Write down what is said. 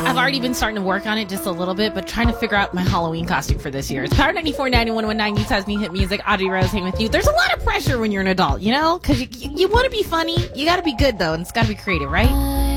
I've already been starting to work on it just a little bit, but trying to figure out my Halloween costume for this year. It's Power 94 9119 East has me hit music. Audrey Rose hang with you. There's a lot of pressure when you're an adult, you know? Because you want to be funny. You got to be good, though, and it's got to be creative, right?